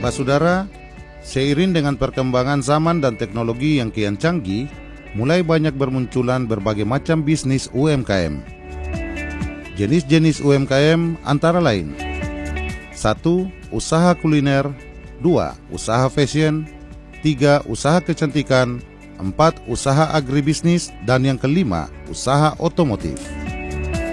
Pak Saudara, seiring dengan perkembangan zaman dan teknologi yang kian canggih, mulai banyak bermunculan berbagai macam bisnis UMKM. Jenis-jenis UMKM antara lain: 1. Usaha kuliner, 2. Usaha fashion, 3. Usaha kecantikan, 4. Usaha agribisnis, dan yang kelima, usaha otomotif.